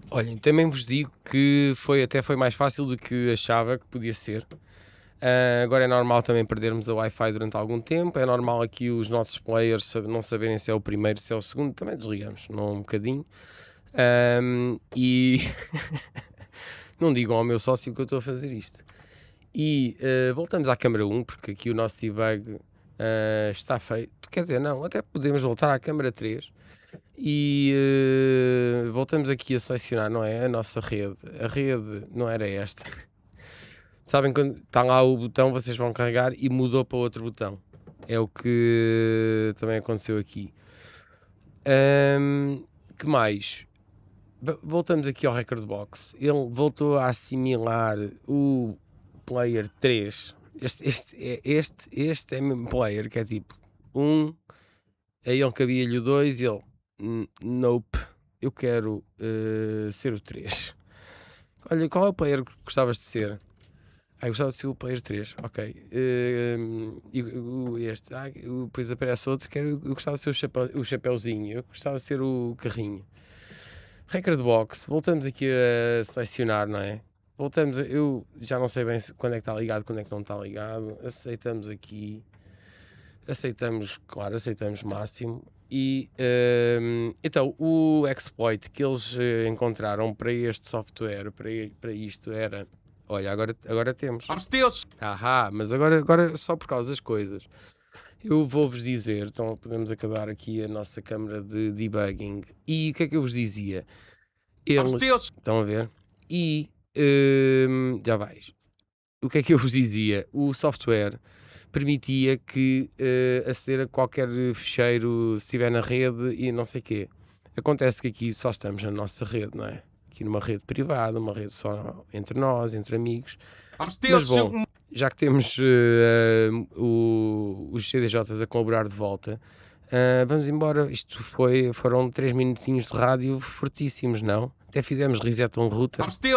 Olhem, também vos digo que até foi mais fácil do que achava que podia ser. Agora é normal também perdermos a Wi-Fi durante algum tempo. É normal aqui os nossos players não saberem se é o primeiro, se é o segundo. Também desligamos, não um bocadinho. E não digam ao meu sócio que eu estou a fazer isto. E voltamos à câmara 1, porque aqui o nosso debug está feito. Quer dizer, não, até podemos voltar à câmara 3. E voltamos aqui a selecionar, não é? A nossa rede. A rede não era esta. Sabem quando está lá o botão, vocês vão carregar e mudou para outro botão. É o que também aconteceu aqui. Que mais? Voltamos aqui ao Recordbox. Ele voltou a assimilar o player 3. Este é mesmo player, que é tipo 1. Aí ele cabia-lhe o 2 e ele nope, eu quero ser o 3. Olha, qual é o player que gostavas de ser? Eu gostava de ser o player 3, ok. Este, depois aparece outro, eu gostava de ser o chapeuzinho, eu gostava de ser o carrinho. Record box, voltamos aqui a selecionar, não é? Eu já não sei bem quando é que está ligado, quando é que não está ligado. Aceitamos aqui. Aceitamos máximo. E então o exploit que eles encontraram para este software, para isto era, olha, agora temos. Mas agora só por causa das coisas. Eu vou-vos dizer, então podemos acabar aqui a nossa câmara de debugging. E o que é que eu vos dizia? Estão a ver? E já vais. O que é que eu vos dizia? O software permitia que aceder a qualquer ficheiro se estiver na rede e não sei o quê. Acontece que aqui só estamos na nossa rede, não é? Aqui numa rede privada, uma rede só entre nós, entre amigos. Mas bom, já que temos os CDJs a colaborar de volta, vamos embora. Foram 3 minutinhos de rádio fortíssimos, não? Até fizemos reset on router.